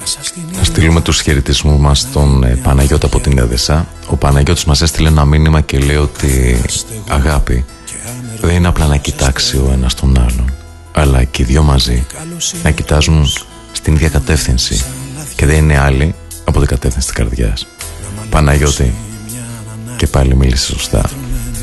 Να στείλουμε τους χαιρετισμούς μας στον Παναγιώτη από την Έδεσα. Ο Παναγιώτης μας έστειλε ένα μήνυμα και λέει ότι αγάπη δεν είναι απλά να κοιτάξει ο ένας τον άλλον, αλλά και οι δυο μαζί να κοιτάζουν στην ίδια κατεύθυνση και δεν είναι άλλη από την κατεύθυνση της καρδιάς. Παναγιώτη, και πάλι μίλησε σωστά.